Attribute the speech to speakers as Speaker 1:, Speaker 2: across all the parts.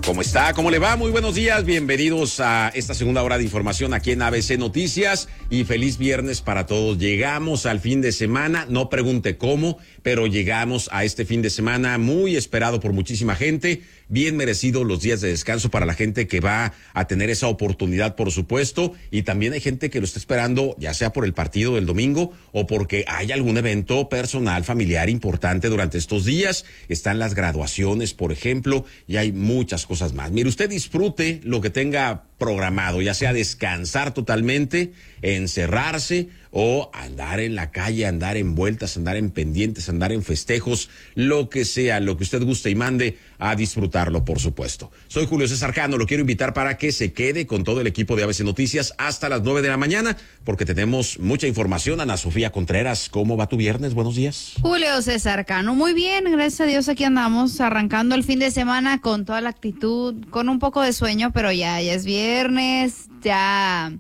Speaker 1: ¿Cómo está? ¿Cómo le va? Muy buenos días. Bienvenidos a esta segunda hora de información aquí en ABC Noticias y feliz viernes para todos. Llegamos al fin de semana, no pregunte cómo, pero llegamos a este fin de semana muy esperado por muchísima gente. Bien merecido los días de descanso para la gente que va a tener esa oportunidad, por supuesto. Y también hay gente que lo está esperando, ya sea por el partido del domingo o porque hay algún evento personal, familiar importante durante estos días. Están las graduaciones, por ejemplo, y hay muchas cosas más. Mire, usted disfrute lo que tenga programado, ya sea descansar totalmente, encerrarse o andar en la calle, andar en vueltas, andar en pendientes, andar en festejos, lo que sea, lo que usted guste y mande, a disfrutarlo, por supuesto. Soy Julio César Cano, lo quiero invitar para que se quede con todo el equipo de ABC Noticias hasta las 9 de la mañana, porque tenemos mucha información. Ana Sofía Contreras, ¿cómo va tu viernes? Buenos días.
Speaker 2: Julio César Cano, muy bien, gracias a Dios aquí andamos, arrancando el fin de semana con toda la actitud, con un poco de sueño, pero ya es viernes, ya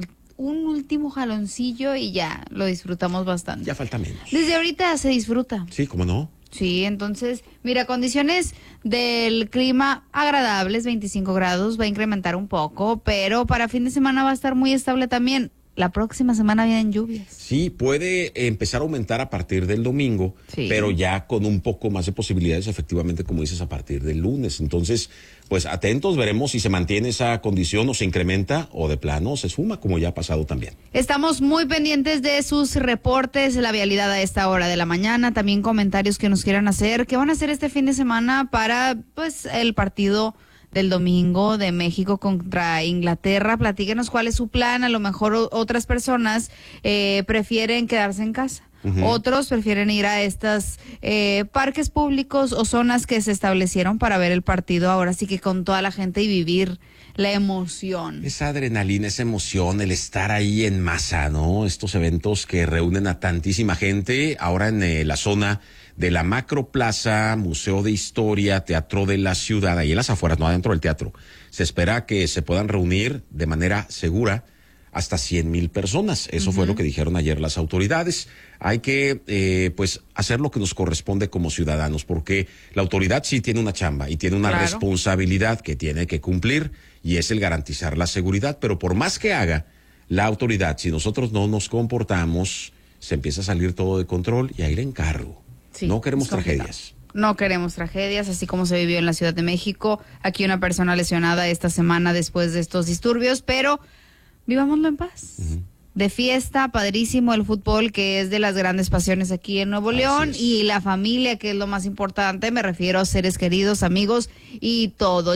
Speaker 2: un último jaloncillo y ya lo disfrutamos bastante.
Speaker 1: Ya falta menos.
Speaker 2: Desde ahorita se disfruta.
Speaker 1: Sí, ¿cómo no?
Speaker 2: Sí, entonces, mira, condiciones del clima agradables, 25 grados, va a incrementar un poco, pero para fin de semana va a estar muy estable también. La próxima semana vienen lluvias.
Speaker 1: Sí, puede empezar a aumentar a partir del domingo, sí, pero ya con un poco más de posibilidades, efectivamente, como dices, a partir del lunes. Entonces, pues atentos, veremos si se mantiene esa condición o se incrementa o de plano se esfuma, como ya ha pasado también.
Speaker 2: Estamos muy pendientes de sus reportes, la vialidad a esta hora de la mañana, también comentarios que nos quieran hacer, qué van a hacer este fin de semana para, pues, el partido del domingo de México contra Inglaterra. Platíquenos cuál es su plan. A lo mejor otras personas prefieren quedarse en casa. Uh-huh. Otros prefieren ir a estas parques públicos o zonas que se establecieron para ver el partido ahora sí que con toda la gente y vivir la emoción.
Speaker 1: Esa adrenalina, esa emoción, el estar ahí en masa, ¿no? Estos eventos que reúnen a tantísima gente ahora en la zona de la Macroplaza, Museo de Historia, Teatro de la Ciudad, ahí en las afueras, no adentro del teatro. Se espera que se puedan reunir de manera segura hasta 100,000 personas. Eso uh-huh. fue lo que dijeron ayer las autoridades. Hay que, pues, hacer lo que nos corresponde como ciudadanos, porque la autoridad sí tiene una chamba y tiene una responsabilidad que tiene que cumplir, y es el garantizar la seguridad. Pero por más que haga la autoridad, si nosotros no nos comportamos, se empieza a salir todo de control y ahí le encargo. Sí, no queremos tragedias.
Speaker 2: No queremos tragedias, así como se vivió en la Ciudad de México. Aquí una persona lesionada esta semana después de estos disturbios, pero vivámoslo en paz. Uh-huh. De fiesta, padrísimo el fútbol, que es de las grandes pasiones aquí en Nuevo León, y la familia, que es lo más importante. Me refiero a seres queridos, amigos y todo.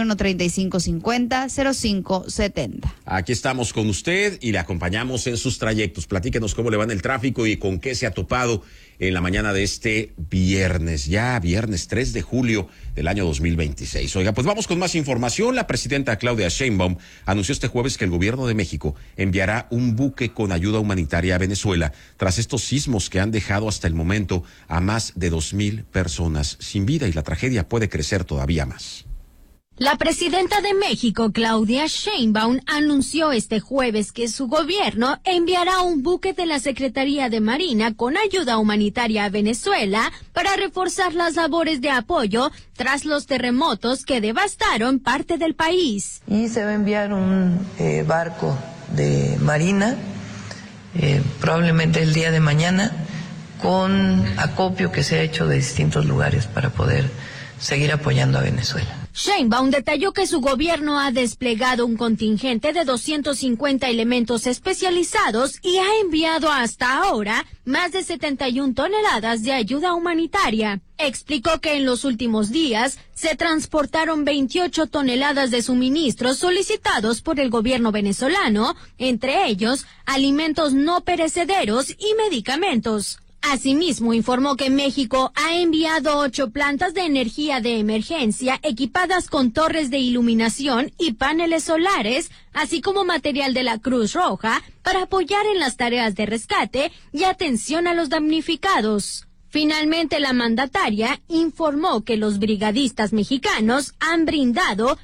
Speaker 2: 81-35-50-0570.
Speaker 1: Aquí estamos con usted y le acompañamos en sus trayectos. Platíquenos cómo le va en el tráfico y con qué se ha topado en la mañana de este viernes, ya viernes 3 de julio del año 2026. Oiga, pues vamos con más información. La presidenta Claudia Sheinbaum anunció este jueves que el gobierno de México enviará un buque con ayuda humanitaria a Venezuela tras estos sismos que han dejado hasta el momento a más de 2,000 personas sin vida, y la tragedia puede crecer todavía más.
Speaker 3: La presidenta de México, Claudia Sheinbaum, anunció este jueves que su gobierno enviará un buque de la Secretaría de Marina con ayuda humanitaria a Venezuela para reforzar las labores de apoyo tras los terremotos que devastaron parte del país.
Speaker 4: Y se va a enviar un barco de Marina, probablemente el día de mañana, con acopio que se ha hecho de distintos lugares para poder seguir apoyando a Venezuela.
Speaker 3: Sheinbaum detalló que su gobierno ha desplegado un contingente de 250 elementos especializados y ha enviado hasta ahora más de 71 toneladas de ayuda humanitaria. Explicó que en los últimos días se transportaron 28 toneladas de suministros solicitados por el gobierno venezolano, entre ellos alimentos no perecederos y medicamentos. Asimismo, informó que México ha enviado 8 plantas de energía de emergencia equipadas con torres de iluminación y paneles solares, así como material de la Cruz Roja, para apoyar en las tareas de rescate y atención a los damnificados. Finalmente, la mandataria informó que los brigadistas mexicanos han brindado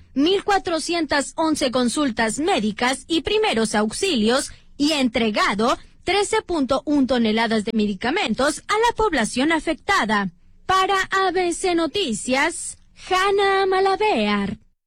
Speaker 3: 1,411 consultas médicas y primeros auxilios y entregado 13.1 toneladas de medicamentos a la población afectada. Para ABC Noticias, Hanna Malavear.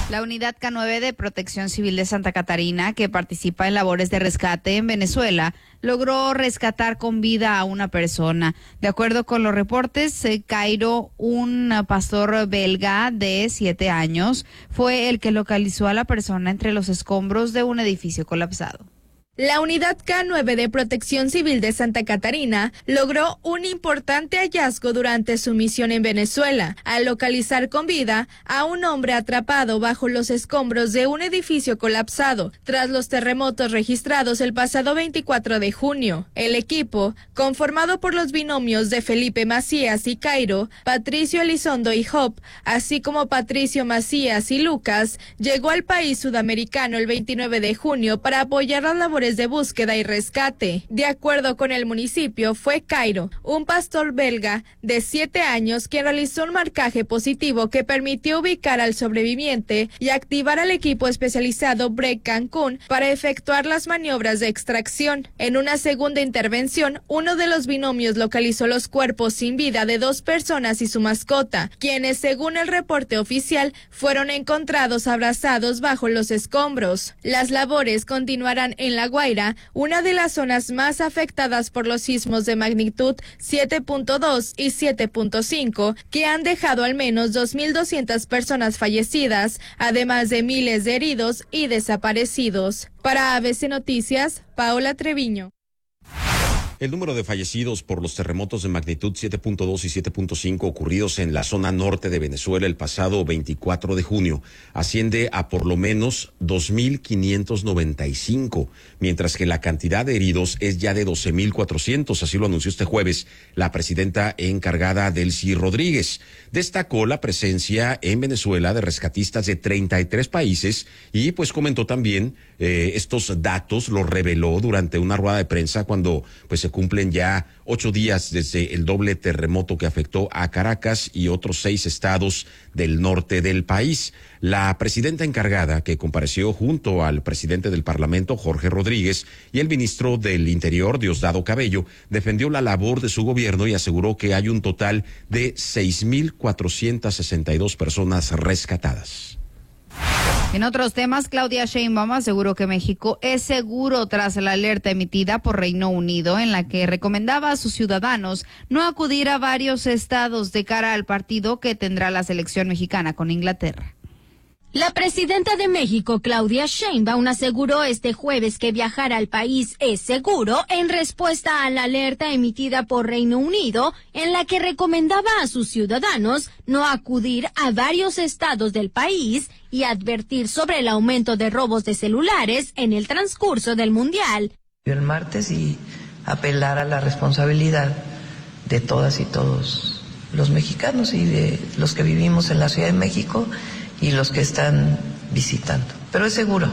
Speaker 2: La unidad K9 de Protección Civil de Santa Catarina, que participa en labores de rescate en Venezuela, logró rescatar con vida a una persona. De acuerdo con los reportes, Cairo, un pastor belga de 7 años, fue el que localizó a la persona entre los escombros de un edificio colapsado.
Speaker 5: La unidad K9 de Protección Civil de Santa Catarina logró un importante hallazgo durante su misión en Venezuela, al localizar con vida a un hombre atrapado bajo los escombros de un edificio colapsado tras los terremotos registrados el pasado 24 de junio. El equipo, conformado por los binomios de Felipe Macías y Cairo, Patricio Elizondo y Job, así como Patricio Macías y Lucas, llegó al país sudamericano el 29 de junio para apoyar las labores de búsqueda y rescate. De acuerdo con el municipio, fue Cairo, un pastor belga de 7 años, quien realizó un marcaje positivo que permitió ubicar al sobreviviente y activar al equipo especializado Break Cancún para efectuar las maniobras de extracción. En una segunda intervención, uno de los binomios localizó los cuerpos sin vida de 2 personas y su mascota, quienes, según el reporte oficial, fueron encontrados abrazados bajo los escombros. Las labores continuarán en La Guaira, una de las zonas más afectadas por los sismos de magnitud 7.2 y 7.5, que han dejado al menos 2.200 personas fallecidas, además de miles de heridos y desaparecidos. Para ABC Noticias, Paola Treviño.
Speaker 1: El número de fallecidos por los terremotos de magnitud 7.2 y 7.5 ocurridos en la zona norte de Venezuela el pasado 24 de junio asciende a por lo menos 2.595, mientras que la cantidad de heridos es ya de 12.400, así lo anunció este jueves la presidenta encargada Delcy Rodríguez. Destacó la presencia en Venezuela de rescatistas de 33 países y pues comentó también estos datos, los reveló durante una rueda de prensa cuando pues se cumplen ya 8 días desde el doble terremoto que afectó a Caracas y otros 6 estados del norte del país. La presidenta encargada, que compareció junto al presidente del Parlamento, Jorge Rodríguez, y el ministro del Interior, Diosdado Cabello, defendió la labor de su gobierno y aseguró que hay un total de 6.462 personas rescatadas.
Speaker 2: En otros temas, Claudia Sheinbaum aseguró que México es seguro tras la alerta emitida por Reino Unido en la que recomendaba a sus ciudadanos no acudir a varios estados de cara al partido que tendrá la selección mexicana con Inglaterra.
Speaker 3: La presidenta de México, Claudia Sheinbaum, aseguró este jueves que viajar al país es seguro en respuesta a la alerta emitida por Reino Unido en la que recomendaba a sus ciudadanos no acudir a varios estados del país y advertir sobre el aumento de robos de celulares en el transcurso del Mundial.
Speaker 4: El martes y apelar a la responsabilidad de todas y todos los mexicanos y de los que vivimos en la Ciudad de México y los que están visitando. Pero es seguro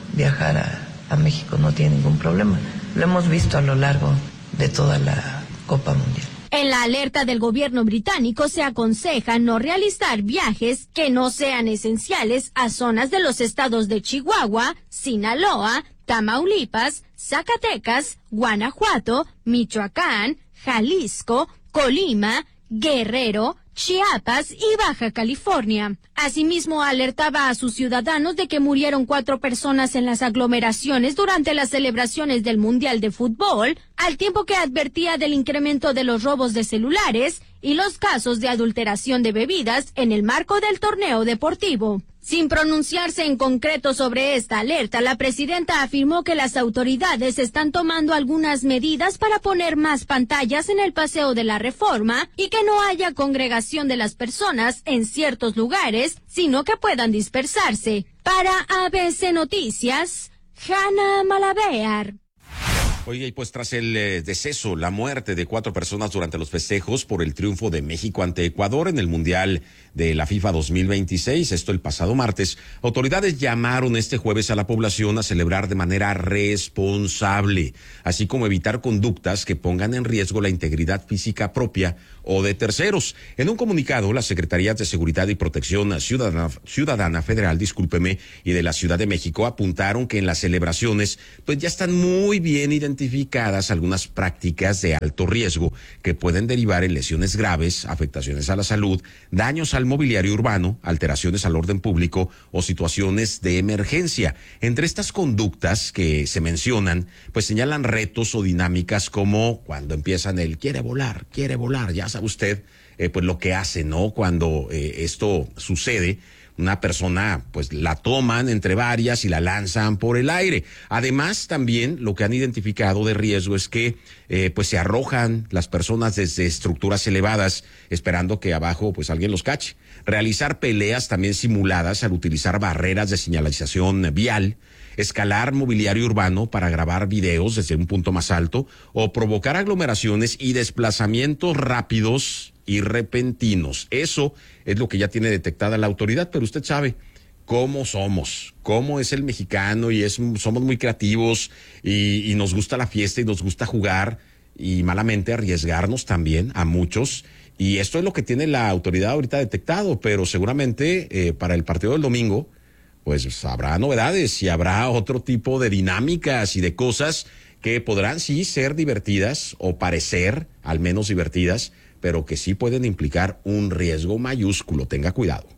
Speaker 4: viajar a México, no tiene ningún problema. Lo hemos visto a lo largo de toda la Copa Mundial.
Speaker 3: En la alerta del gobierno británico se aconseja no realizar viajes que no sean esenciales a zonas de los estados de Chihuahua, Sinaloa, Tamaulipas, Zacatecas, Guanajuato, Michoacán, Jalisco, Colima, Guerrero, Chiapas y Baja California. Asimismo, alertaba a sus ciudadanos de que murieron 4 personas en las aglomeraciones durante las celebraciones del Mundial de Fútbol, al tiempo que advertía del incremento de los robos de celulares y los casos de adulteración de bebidas en el marco del torneo deportivo. Sin pronunciarse en concreto sobre esta alerta, la presidenta afirmó que las autoridades están tomando algunas medidas para poner más pantallas en el Paseo de la Reforma y que no haya congregación de las personas en ciertos lugares, sino que puedan dispersarse. Para ABC Noticias, Hanna Malavear.
Speaker 1: Oiga, y pues tras el deceso, la muerte de 4 personas durante los festejos por el triunfo de México ante Ecuador en el Mundial de la FIFA 2026, esto el pasado martes, autoridades llamaron este jueves a la población a celebrar de manera responsable, así como evitar conductas que pongan en riesgo la integridad física propia o de terceros. En un comunicado, las Secretarías de Seguridad y Protección Ciudadana Federal, y de la Ciudad de México apuntaron que en las celebraciones pues ya están muy bien identificadas identificadas algunas prácticas de alto riesgo que pueden derivar en lesiones graves, afectaciones a la salud, daños al mobiliario urbano, alteraciones al orden público o situaciones de emergencia. Entre estas conductas que se mencionan, pues señalan retos o dinámicas como cuando empiezan el quiere volar, ya sabe usted, pues lo que hace, ¿no? Cuando esto sucede, una persona pues la toman entre varias y la lanzan por el aire. Además, también lo que han identificado de riesgo es que pues se arrojan las personas desde estructuras elevadas esperando que abajo pues alguien los cache. Realizar peleas también simuladas al utilizar barreras de señalización vial, escalar mobiliario urbano para grabar videos desde un punto más alto o provocar aglomeraciones y desplazamientos rápidos y repentinos. Eso es lo que ya tiene detectada la autoridad, pero usted sabe cómo somos, cómo es el mexicano y somos muy creativos y nos gusta la fiesta y nos gusta jugar y malamente arriesgarnos también a muchos. Y esto es lo que tiene la autoridad ahorita detectado, pero seguramente para el partido del domingo pues habrá novedades y habrá otro tipo de dinámicas y de cosas que podrán sí ser divertidas o parecer al menos divertidas, pero que sí pueden implicar un riesgo mayúsculo. Tenga cuidado.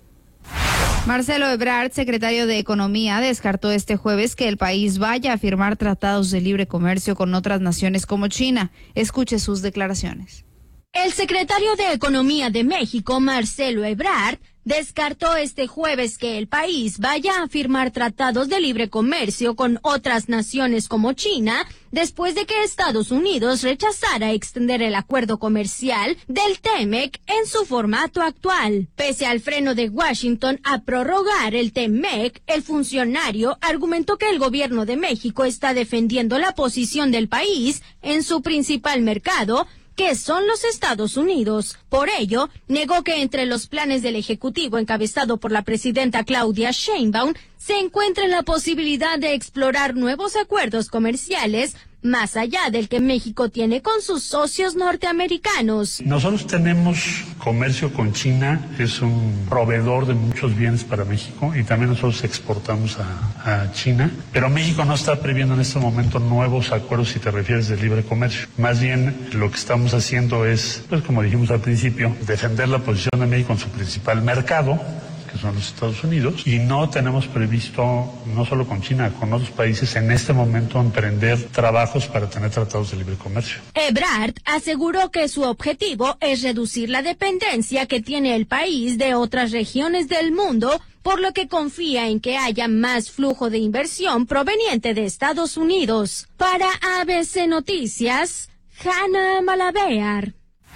Speaker 2: Marcelo Ebrard, secretario de Economía, descartó este jueves que el país vaya a firmar tratados de libre comercio con otras naciones como China. Escuche sus declaraciones.
Speaker 3: El secretario de Economía de México, Marcelo Ebrard, descartó este jueves que el país vaya a firmar tratados de libre comercio con otras naciones como China, después de que Estados Unidos rechazara extender el acuerdo comercial del TEMEC en su formato actual. Pese al freno de Washington a prorrogar el TEMEC, el funcionario argumentó que el gobierno de México está defendiendo la posición del país en su principal mercado, que son los Estados Unidos. Por ello, negó que entre los planes del Ejecutivo encabezado por la presidenta Claudia Sheinbaum se encuentre la posibilidad de explorar nuevos acuerdos comerciales más allá del que México tiene con sus socios norteamericanos.
Speaker 6: Nosotros tenemos comercio con China, es un proveedor de muchos bienes para México y también nosotros exportamos a China, pero México no está previendo en este momento nuevos acuerdos si te refieres de libre comercio. Más bien lo que estamos haciendo es, pues como dijimos al principio, defender la posición de México en su principal mercado, que son los Estados Unidos, y no tenemos previsto, no solo con China, con otros países en este momento emprender trabajos para tener tratados de libre comercio.
Speaker 3: Ebrard aseguró que su objetivo es reducir la dependencia que tiene el país de otras regiones del mundo, por lo que confía en que haya más flujo de inversión proveniente de Estados Unidos. Para ABC Noticias, Hanna Malabear.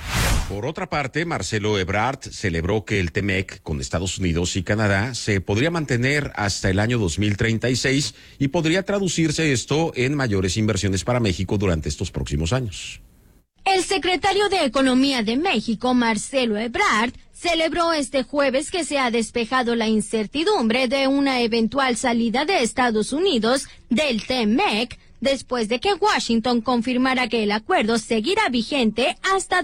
Speaker 1: Por otra parte, Marcelo Ebrard celebró que el TEMEC con Estados Unidos y Canadá se podría mantener hasta el año 2036 y podría traducirse esto en mayores inversiones para México durante estos próximos años.
Speaker 3: El secretario de Economía de México, Marcelo Ebrard, celebró este jueves que se ha despejado la incertidumbre de una eventual salida de Estados Unidos del TEMEC, después de que Washington confirmara que el acuerdo seguirá vigente hasta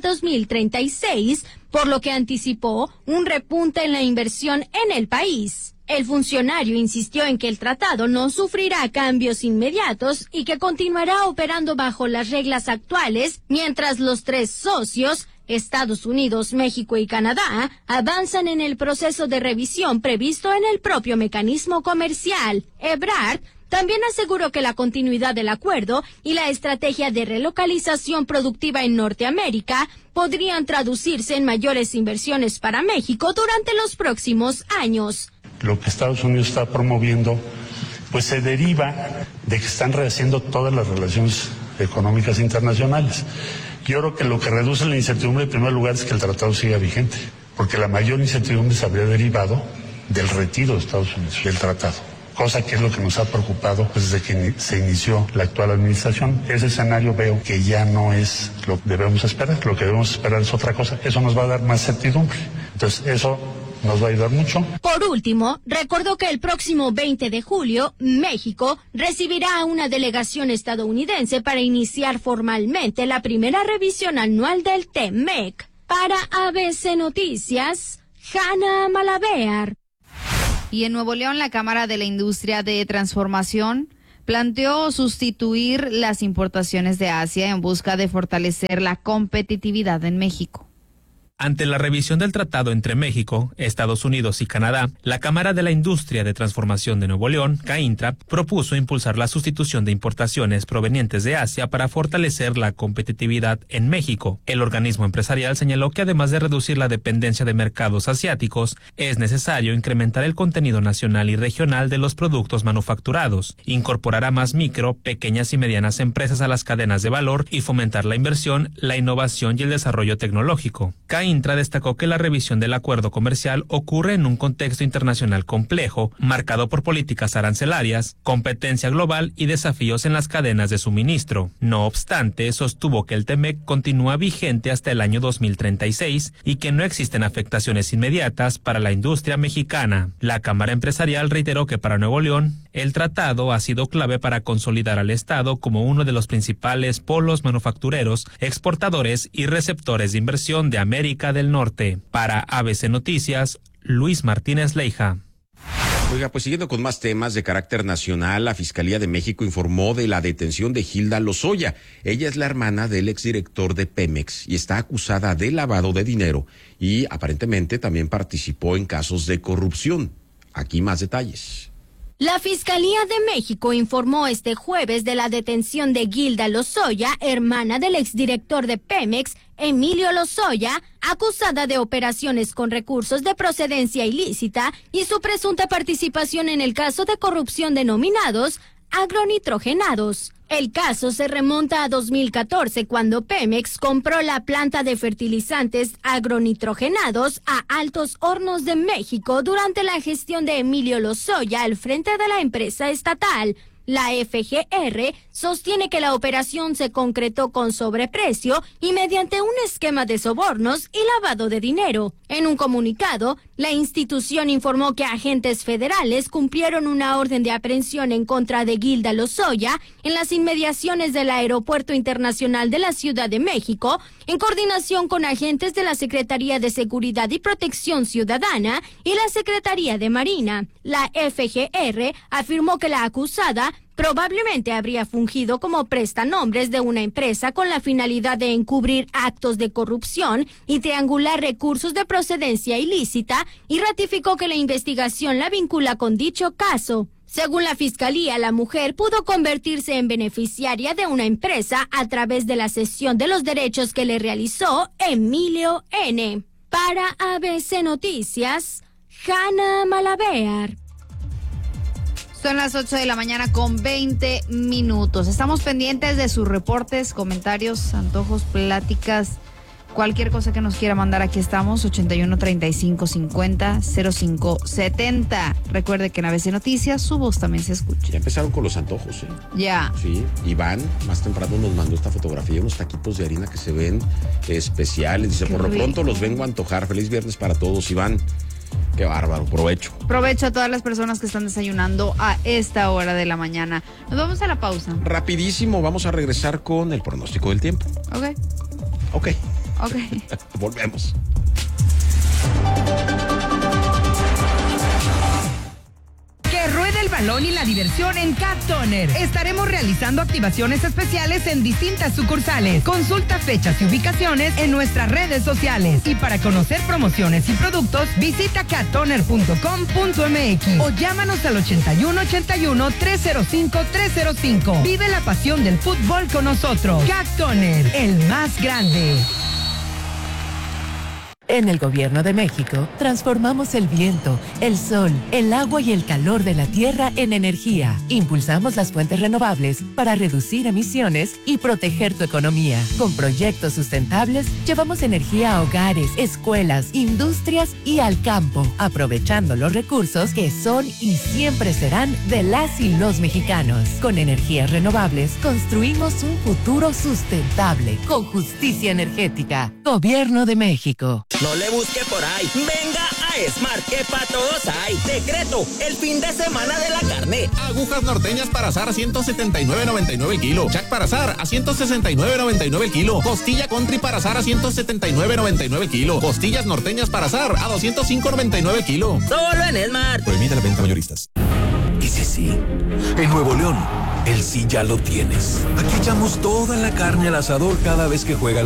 Speaker 3: 2036, por lo que anticipó un repunte en la inversión en el país. El funcionario insistió en que el tratado no sufrirá cambios inmediatos y que continuará operando bajo las reglas actuales, mientras los tres socios, Estados Unidos, México y Canadá, avanzan en el proceso de revisión previsto en el propio mecanismo comercial. Ebrard también aseguró que la continuidad del acuerdo y la estrategia de relocalización productiva en Norteamérica podrían traducirse en mayores inversiones para México durante los próximos años.
Speaker 6: Lo que Estados Unidos está promoviendo, pues se deriva de que están rehaciendo todas las relaciones económicas internacionales. Yo creo que lo que reduce la incertidumbre en primer lugar es que el tratado siga vigente, porque la mayor incertidumbre se habría derivado del retiro de Estados Unidos del tratado, cosa que es lo que nos ha preocupado desde que se inició la actual administración. Ese escenario veo que ya no es lo que debemos esperar, lo que debemos esperar es otra cosa, eso nos va a dar más certidumbre, entonces eso nos va a ayudar mucho.
Speaker 3: Por último, recordó que el próximo 20 de julio, México recibirá a una delegación estadounidense para iniciar formalmente la primera revisión anual del TEMEC. Para ABC Noticias, Hanna Malabear.
Speaker 2: Y en Nuevo León, la Cámara de la Industria de Transformación planteó sustituir las importaciones de Asia en busca de fortalecer la competitividad en México.
Speaker 7: Ante la revisión del tratado entre México, Estados Unidos y Canadá, la Cámara de la Industria de Transformación de Nuevo León, CAINTRA, propuso impulsar la sustitución de importaciones provenientes de Asia para fortalecer la competitividad en México. El organismo empresarial señaló que además de reducir la dependencia de mercados asiáticos, es necesario incrementar el contenido nacional y regional de los productos manufacturados, incorporar a más micro, pequeñas y medianas empresas a las cadenas de valor y fomentar la inversión, la innovación y el desarrollo tecnológico. CAINTRA destacó que la revisión del acuerdo comercial ocurre en un contexto internacional complejo, marcado por políticas arancelarias, competencia global y desafíos en las cadenas de suministro. No obstante, sostuvo que el TEMEC continúa vigente hasta el año 2036 y que no existen afectaciones inmediatas para la industria mexicana. La Cámara Empresarial reiteró que para Nuevo León, el tratado ha sido clave para consolidar al Estado como uno de los principales polos manufactureros, exportadores y receptores de inversión de América del Norte. Para ABC Noticias, Luis Martínez Leija.
Speaker 1: Oiga, pues siguiendo con más temas de carácter nacional, la Fiscalía de México informó de la detención de Gilda Lozoya. Ella es la hermana del exdirector de Pemex y está acusada de lavado de dinero y aparentemente también participó en casos de corrupción. Aquí más detalles.
Speaker 3: La Fiscalía de México informó este jueves de la detención de Gilda Lozoya, hermana del exdirector de Pemex, Emilio Lozoya, acusada de operaciones con recursos de procedencia ilícita y su presunta participación en el caso de corrupción denominados agronitrogenados. El caso se remonta a 2014, cuando Pemex compró la planta de fertilizantes agronitrogenados a Altos Hornos de México durante la gestión de Emilio Lozoya al frente de la empresa estatal. La FGR sostiene que la operación se concretó con sobreprecio y mediante un esquema de sobornos y lavado de dinero. En un comunicado, la institución informó que agentes federales cumplieron una orden de aprehensión en contra de Gilda Lozoya en las inmediaciones del Aeropuerto Internacional de la Ciudad de México, en coordinación con agentes de la Secretaría de Seguridad y Protección Ciudadana y la Secretaría de Marina. La FGR afirmó que la acusada probablemente habría fungido como prestanombres de una empresa con la finalidad de encubrir actos de corrupción y triangular recursos de procedencia ilícita, y ratificó que la investigación la vincula con dicho caso. Según la Fiscalía, la mujer pudo convertirse en beneficiaria de una empresa a través de la cesión de los derechos que le realizó Emilio N. Para ABC Noticias, Hanna Malabear.
Speaker 2: Son las 8 de la mañana con 20 minutos. Estamos pendientes de sus reportes, comentarios, antojos, pláticas, cualquier cosa que nos quiera mandar. Aquí estamos, 81 35 50 05 70. Recuerde que en ABC Noticias su voz también se escucha.
Speaker 1: Ya empezaron con los antojos, ¿eh?
Speaker 2: Ya.
Speaker 1: Sí, Iván más temprano nos mandó esta fotografía, unos taquitos de harina que se ven especiales. Dice, por lo pronto los vengo a antojar. Feliz viernes para todos, Iván. Qué bárbaro, provecho.
Speaker 2: Provecho a todas las personas que están desayunando a esta hora de la mañana. Nos vamos a la pausa.
Speaker 1: Rapidísimo, vamos a regresar con el pronóstico del tiempo. Ok. Volvemos.
Speaker 8: Que ruede el balón y la diversión en Cat Toner. Estaremos realizando activaciones especiales en distintas sucursales. Consulta fechas y ubicaciones en nuestras redes sociales. Y para conocer promociones y productos, visita cattoner.com.mx o llámanos al 8181-305-305. Vive la pasión del fútbol con nosotros. Cat Toner, el más grande.
Speaker 9: En el Gobierno de México, transformamos el viento, el sol, el agua y el calor de la tierra en energía. Impulsamos las fuentes renovables para reducir emisiones y proteger tu economía. Con proyectos sustentables, llevamos energía a hogares, escuelas, industrias y al campo, aprovechando los recursos que son y siempre serán de las y los mexicanos. Con energías renovables, construimos un futuro sustentable, con justicia energética. Gobierno de México.
Speaker 10: No le busque por ahí. Venga a Smart, que para todos hay. Decreto, el fin de semana de la carne.
Speaker 11: Agujas norteñas para asar a 179.99 el kilo. Jack para asar a 169.99 el kilo. Costilla country para asar a 179.99 el kilo. Costillas norteñas para asar a 205.99 el kilo.
Speaker 10: Solo en Smart.
Speaker 11: Prohibida la venta mayoristas.
Speaker 12: ¿Y si sí? En Nuevo León el sí ya lo tienes. Aquí echamos toda la carne al asador cada vez que juega